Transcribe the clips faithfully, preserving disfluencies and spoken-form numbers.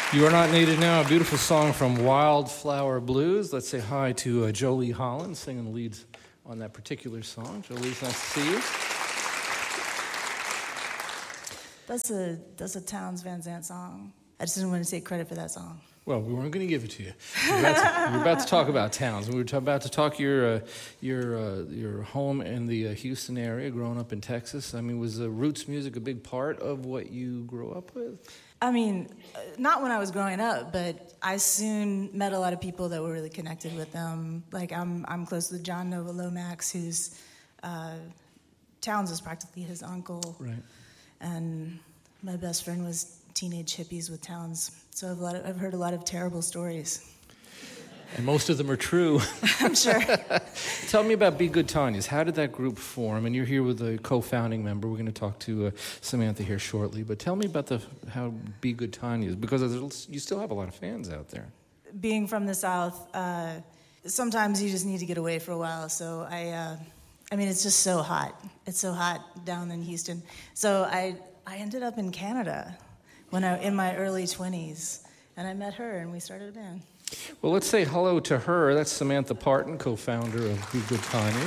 You Are Not Needed Now, a beautiful song from Wildflower Blues. Let's say hi to uh, Jolie Holland, singing the leads on that particular song. Jolie, it's nice to see you. That's a that's a Townes Van Zandt song. I just didn't want to take credit for that song. Well, we weren't going to give it to you. We're about to, we're about to talk about Townes. We were t- about to talk your uh, your uh, your home in the uh, Houston area, growing up in Texas. I mean, was uh, roots music a big part of what you grew up with? I mean, not when I was growing up, but I soon met a lot of people that were really connected with them. Like, I'm I'm close with John Nova Lomax, who's, uh, Townes is practically his uncle. Right. And my best friend was Teenage Hippies with Townes. So I've, a lot of, I've heard a lot of terrible stories. And most of them are true. I'm sure. Tell me about Be Good Tanyas. How did that group form? And you're here with a co-founding member. We're going to talk to uh, Samantha here shortly. But tell me about the how Be Good Tanyas, because you still have a lot of fans out there. Being from the South, uh, sometimes you just need to get away for a while. So I, uh, I mean, it's just so hot. It's so hot down in Houston. So I, I ended up in Canada when I in my early twenties, and I met her, and we started a band. Well, let's say hello to her. That's Samantha Parton, co-founder of Be Good Tanyas.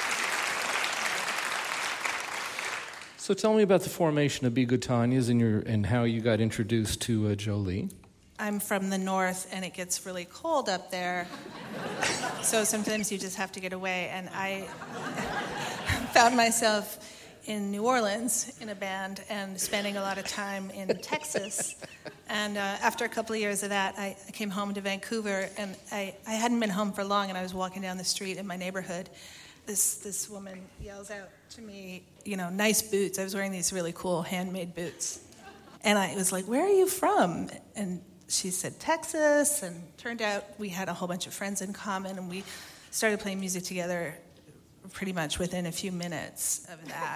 So tell me about the formation of Be Good Tanyas and your and how you got introduced to uh, Jolie. I'm from the north, and it gets really cold up there. So sometimes you just have to get away. And I found myself in New Orleans in a band and spending a lot of time in Texas. And uh, after a couple of years of that, I, I came home to Vancouver, and I, I hadn't been home for long, and I was walking down the street in my neighborhood. This this woman yells out to me, you know, nice boots. I was wearing these really cool handmade boots. And I was like, where are you from? And she said, Texas. And turned out we had a whole bunch of friends in common, and we started playing music together pretty much within a few minutes of that.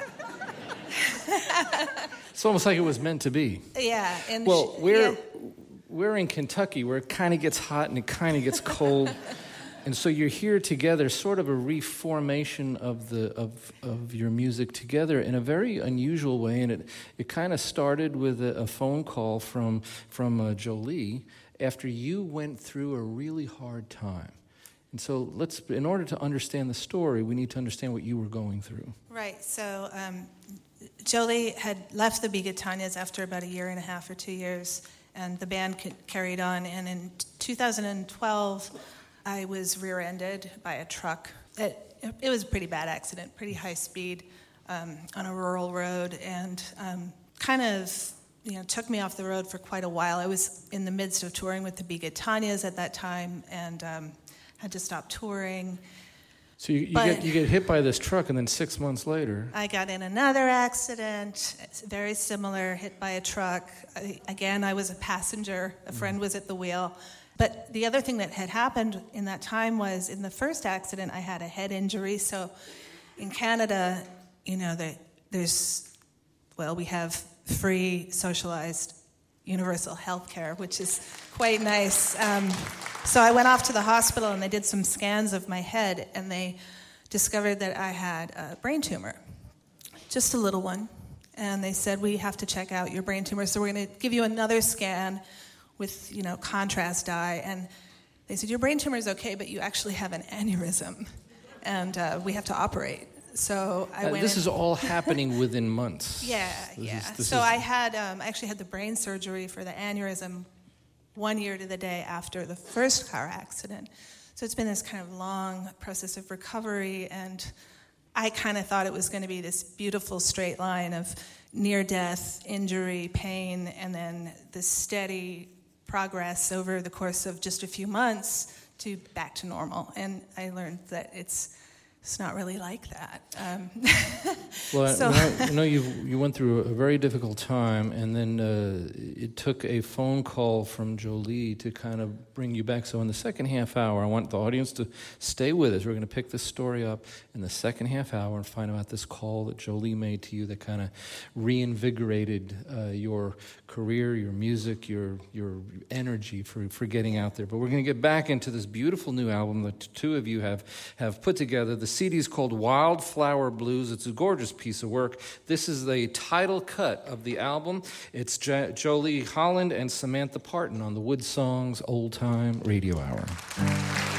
It's almost like it was meant to be. Yeah. And well, she, we're, yeah. we're in Kentucky, where it kind of gets hot and it kind of gets cold. And so you're here together, sort of a reformation of the of of your music together in a very unusual way. And it, it kind of started with a, a phone call from, from uh, Jolie after you went through a really hard time. And so let's, in order to understand the story, we need to understand what you were going through. Right. So um, Jolie had left the Be Good Tanyas after about a year and a half or two years, and the band c- carried on. And in two thousand twelve, I was rear-ended by a truck. It, it was a pretty bad accident, pretty high speed um, on a rural road, and um, kind of, you know, took me off the road for quite a while. I was in the midst of touring with the Be Good Tanyas at that time, and um, had to stop touring. So you, you get you get hit by this truck, and then six months later, I got in another accident, very similar, hit by a truck. I, again, I was a passenger. A friend was at the wheel. But the other thing that had happened in that time was, in the first accident, I had a head injury. So in Canada, you know, the, there's, well, we have free, socialized, universal health care, which is quite nice. Um, so I went off to the hospital, and they did some scans of my head, and they discovered that I had a brain tumor, just a little one. And they said, we have to check out your brain tumor, so we're going to give you another scan with, you know, contrast dye. And they said, your brain tumor is okay, but you actually have an aneurysm, and uh, we have to operate. So I uh, went. This in. is all happening within months. Yeah, this yeah. Is, this so is... I had, um, I actually had the brain surgery for the aneurysm one year to the day after the first car accident. So it's been this kind of long process of recovery, and I kind of thought it was going to be this beautiful straight line of near-death, injury, pain, and then this steady progress over the course of just a few months to back to normal. And I learned that it's it's not really like that. Um, well, so. I know you you went through a very difficult time, and then uh, it took a phone call from Jolie to kind of bring you back. So in the second half hour, I want the audience to stay with us. We're going to pick this story up in the second half hour and find out this call that Jolie made to you that kind of reinvigorated uh, your career, your music, your your energy for, for getting out there. But we're going to get back into this beautiful new album that the two of you have, have put together. The C D is called Wildflower Blues. It's a gorgeous piece of work. This is the title cut of the album. It's jo- Jolie Holland and Samantha Parton on the Wood Songs Old Time Radio Hour.